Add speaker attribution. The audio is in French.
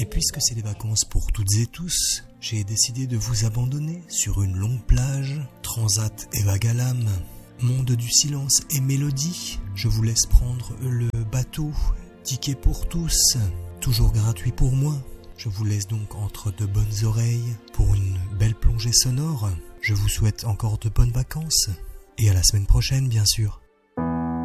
Speaker 1: Et puisque c'est les vacances pour toutes et tous, j'ai décidé de vous abandonner sur une longue plage, transat et vague à l'âme, monde du silence et mélodie. Je vous laisse prendre le bateau, ticket pour tous, toujours gratuit pour moi. Je vous laisse donc entre de bonnes oreilles pour une belle plongée sonore. Je vous souhaite encore de bonnes vacances et à la semaine prochaine bien sûr.